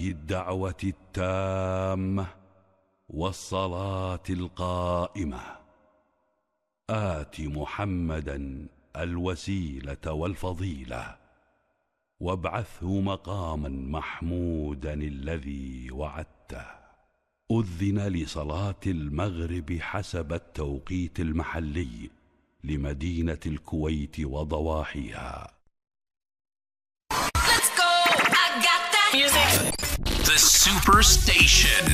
هذه الدعوة التامة والصلاة القائمة آت محمدا الوسيلة والفضيلة وابعثه مقاما محمودا الذي وعدته. أذن لصلاة المغرب حسب التوقيت المحلي لمدينة الكويت وضواحيها. The Superstation.